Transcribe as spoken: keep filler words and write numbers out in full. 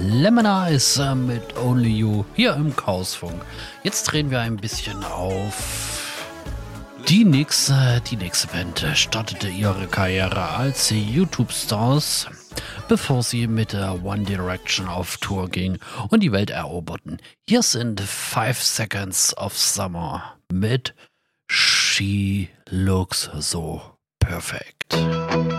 Lemonize äh, mit Only You hier im Chaosfunk. Jetzt drehen wir ein bisschen auf. Die nächste, die nächste Band startete ihre Karriere als YouTube-Stars, bevor sie mit der One Direction auf Tour ging und die Welt eroberten. Hier sind Five Seconds of Summer mit She Looks So Perfect.